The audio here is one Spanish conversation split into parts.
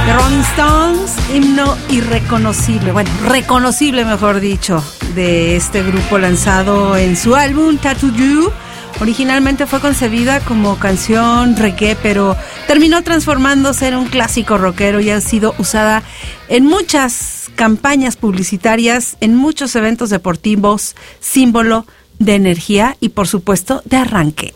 The Rolling Stones, himno irreconocible, bueno, reconocible mejor dicho, de este grupo lanzado en su álbum Tattoo You. Originalmente fue concebida como canción reggae, pero terminó transformándose en un clásico rockero y ha sido usada en muchas campañas publicitarias, en muchos eventos deportivos, símbolo de energía y por supuesto de arranque.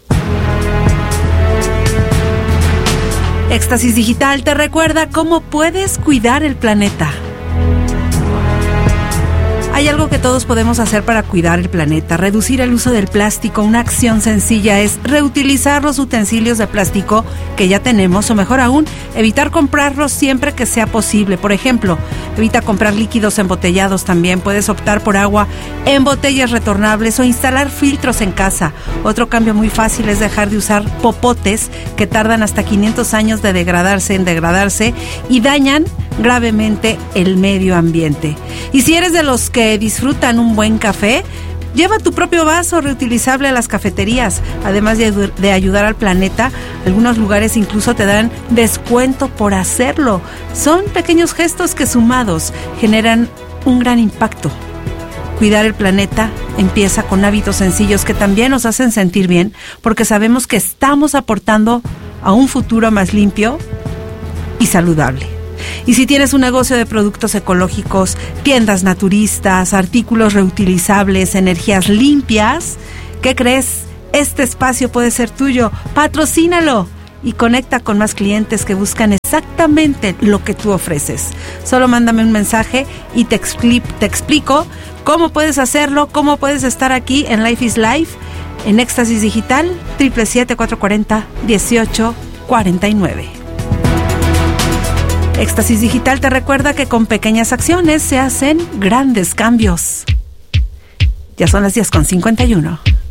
Éxtasis Digital te recuerda cómo puedes cuidar el planeta. Hay algo que todos podemos hacer para cuidar el planeta, reducir el uso del plástico. Una acción sencilla es reutilizar los utensilios de plástico que ya tenemos, o mejor aún, evitar comprarlos siempre que sea posible. Por ejemplo, evita comprar líquidos embotellados también. Puedes optar por agua en botellas retornables o instalar filtros en casa. Otro cambio muy fácil es dejar de usar popotes que tardan hasta 500 años de degradarse y dañan gravemente el medio ambiente. Y si eres de los que disfrutan un buen café, lleva tu propio vaso reutilizable a las cafeterías. Además de ayudar al planeta, algunos lugares incluso te dan descuento por hacerlo. Son pequeños gestos que sumados generan un gran impacto. Cuidar el planeta empieza con hábitos sencillos que también nos hacen sentir bien, porque sabemos que estamos aportando a un futuro más limpio y saludable. Y si tienes un negocio de productos ecológicos, tiendas naturistas, artículos reutilizables, energías limpias, ¿qué crees? Este espacio puede ser tuyo. Patrocínalo y conecta con más clientes que buscan exactamente lo que tú ofreces. Solo mándame un mensaje y te explico cómo puedes hacerlo, cómo puedes estar aquí en Life is Life, en Éxtasis Digital, 777-440-1849. Éxtasis Digital te recuerda que con pequeñas acciones se hacen grandes cambios. Ya son las 10:51.